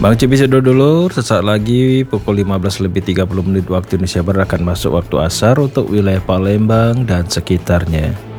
Bang Ci bisa dulu, sesaat lagi pukul 15.30 waktu Indonesia Barat akan masuk waktu asar untuk wilayah Palembang dan sekitarnya.